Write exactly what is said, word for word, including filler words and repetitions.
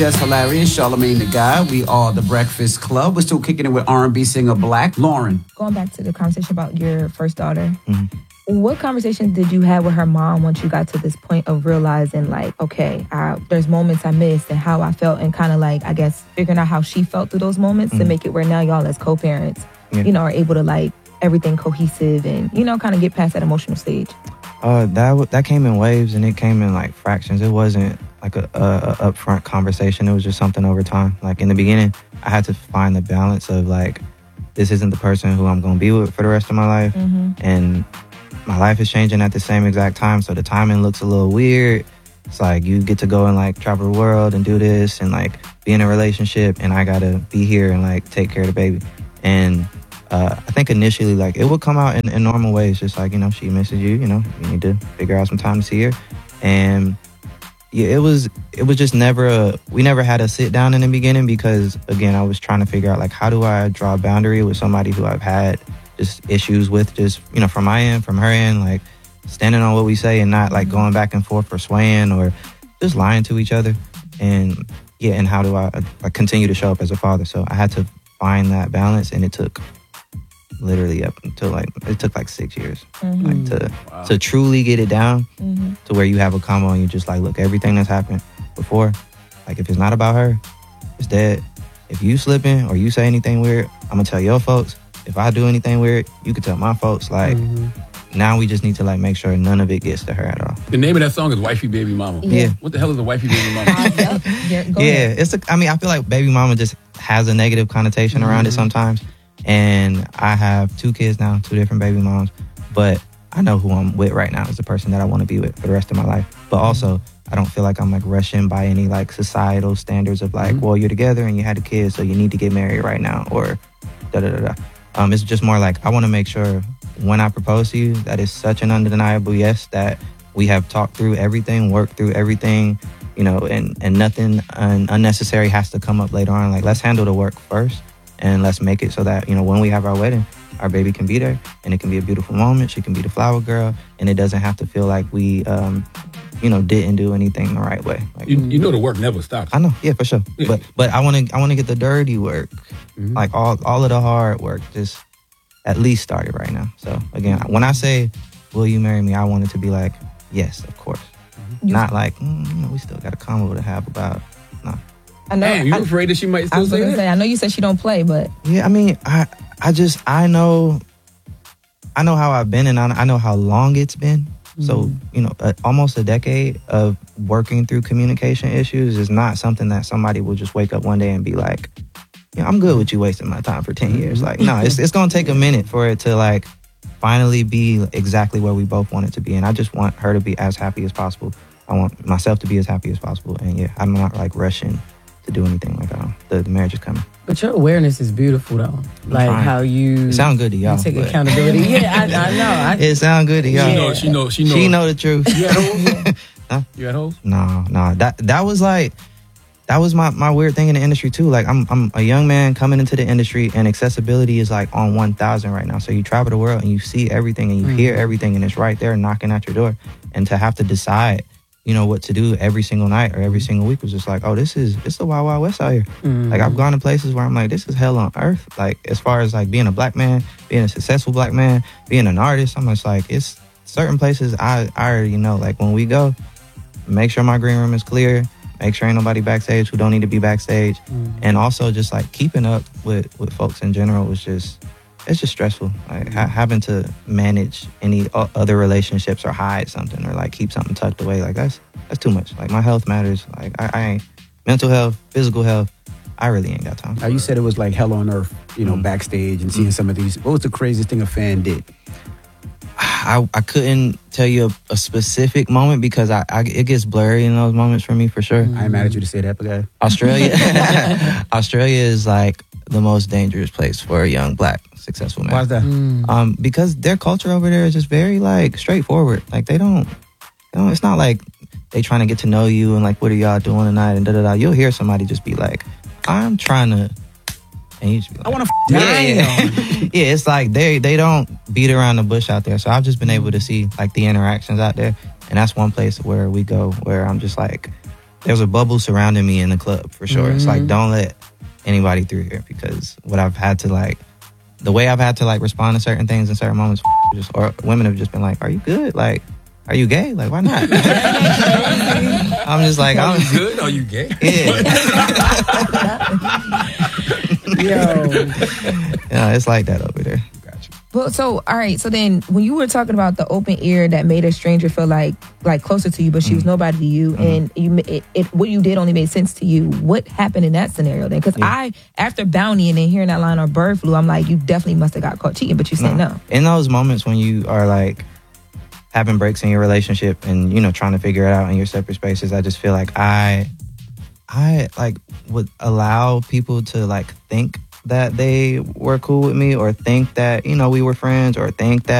That's hilarious. Charlamagne the Guy. We are the Breakfast Club. We're still kicking it with R and B singer Black. Lauren. Going back to the conversation about your first daughter, Mm-hmm. what conversations did you have with her mom once you got to this point of realizing, like, okay, I, there's moments I missed and how I felt, and kind of like, I guess, figuring out how she felt through those moments Mm-hmm. to make it where now y'all as co-parents, Yeah. you know, are able to like everything cohesive and, you know, kind of get past that emotional stage? Uh, that w- that came in waves and it came in like fractions. It wasn't like a, a, a upfront conversation. It was just something over time. Like in the beginning, I had to find the balance of like, this isn't the person who I'm going to be with for the rest of my life. Mm-hmm. And my life is changing at the same exact time. So the timing looks a little weird. It's like you get to go and like travel the world and do this and like be in a relationship. And I got to be here and like take care of the baby. And Uh, I think initially, like, it would come out in, in normal ways, just like, you know, she misses you, you know, you need to figure out some time to see her. And yeah, it was, it was just never a, we never had a sit down in the beginning because, again, I was trying to figure out, like, how do I draw a boundary with somebody who I've had just issues with, just, you know, from my end, from her end, like, standing on what we say and not, like, going back and forth or swaying or just lying to each other. And, yeah, and how do I, I continue to show up as a father? So I had to find that balance, and it took literally up until like it took like six years Mm-hmm. like to Wow. to truly get it down Mm-hmm. to where you have a combo and you're just like, look, everything that's happened before, like if it's not about her, it's dead. If you slipping or you say anything weird, I'm gonna tell your folks. If I do anything weird, you can tell my folks. Like now we just need to like make sure none of it gets to her at all. The name of that song is Wifey Baby Mama. Yeah. What the hell is a wifey baby mama? Yeah, yeah, go Yeah, ahead. it's a, I mean, I feel like baby mama just has a negative connotation around it sometimes. And I have two kids now, two different baby moms, but I know who I'm with right now is the person that I want to be with for the rest of my life. But also, I don't feel like I'm like rushing by any like societal standards of like, well, you're together and you had a kid, so you need to get married right now, or da da da da. Um, it's just more like I want to make sure when I propose to you that it's such an undeniable yes, that we have talked through everything, worked through everything, you know, and, and nothing un- unnecessary has to come up later on. Like, let's handle the work first and let's make it so that, you know, when we have our wedding, our baby can be there and it can be a beautiful moment. She can be the flower girl and it doesn't have to feel like we, um, you know, didn't do anything the right way. Like, You, you know the work never stops. I know, yeah, for sure. Yeah. But but I want to I want to get the dirty work, Mhm. like all all of the hard work, just at least started right now. So again, when I say, "Will you marry me?" I want it to be like, yes, of course, You- not like mm, you know, we still got a combo to have about. No, I know. Damn, you I, afraid that she might I still was say gonna that? say, I know you said she don't play, but yeah, I mean, I I just I know, I know how I've been, and I, I know how long it's been. So, you know, uh, almost a decade of working through communication issues is not something that somebody will just wake up one day and be like, yeah, I'm good with you wasting my time for ten years. Like, no, it's it's going to take a minute for it to like finally be exactly where we both want it to be. And I just want her to be as happy as possible. I want myself to be as happy as possible. And yeah, I'm not like rushing to do anything. Like, uh, the, the marriage is coming. But your awareness is beautiful, though. Like trying. how you It sound good to y'all. you take but- accountability. Yeah, I, I know. I, It sound good to y'all. She know, she know, she know. She know the truth. You had hoes? Huh? You had hoes? No, no. That that was like that was my, my weird thing in the industry too. Like I'm I'm a young man coming into the industry and accessibility is like on one thousand right now. So you travel the world and you see everything and you hear everything and it's right there knocking at your door. And to have to decide, you know, what to do every single night or every single week was just like, oh, this is this is the Wild Wild West out here. Like I've gone to places where I'm like, this is hell on earth. Like as far as like being a black man, being a successful black man, being an artist, I'm just like, it's certain places I, I already know. Like when we go, make sure my green room is clear, make sure ain't nobody backstage who don't need to be backstage. And also just like keeping up with, with folks in general was just, it's just stressful. Like ha- having to manage any o- other relationships or hide something or like keep something tucked away. Like that's, that's too much. Like my health matters. Like I, I ain't, mental health, physical health, I really ain't got time for Now, you it. said it was like hell on earth, you know, Mm. backstage and seeing some of these. What was the craziest thing a fan did? I, I couldn't tell you a, a specific moment because I, I it gets blurry in those moments for me for sure. I ain't mad at you to say that, but guy. Australia, Australia is like the most dangerous place for a young black successful man. Why's that? Um, because their culture over there is just very like straightforward. Like they don't, you know, it's not like they trying to get to know you and like what are y'all doing tonight and da da da. You'll hear somebody just be like, I'm trying to. And you just be like, I want to yeah, yeah. Yeah, it's like they they don't beat around the bush out there. So I've just been able to see like the interactions out there, and that's one place where we go where I'm just like, there's a bubble surrounding me in the club for sure. Mm-hmm. It's like, don't let anybody through here, because what I've had to like, the way I've had to like respond to certain things in certain moments, just or women have just been like, "Are you good? Like, are you gay? Like, why not?" I'm just like, Are I'm you good? Are you gay? Yeah. Yo. Yeah, it's like that over there. Gotcha. Well, so all right. So then, when you were talking about the open ear that made a stranger feel like like closer to you, but she was nobody to you, and you it, it what you did only made sense to you. What happened in that scenario then? Because I, after Bounty and then hearing that line on Bird Flu, I'm like, you definitely must have got caught cheating, but you said no. In those moments when you are like having breaks in your relationship and, you know, trying to figure it out in your separate spaces, I just feel like I, I like would allow people to like think that they were cool with me, or think that, you know, we were friends, or think that